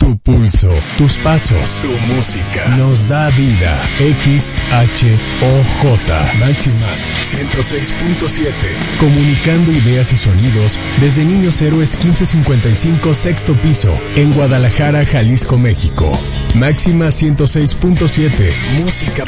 Tu pulso, tus pasos, tu música nos da vida. XHOJ Máxima 106.7. Comunicando ideas y sonidos desde Niños Héroes 1555 sexto piso en Guadalajara, Jalisco, México. Máxima 106.7. Música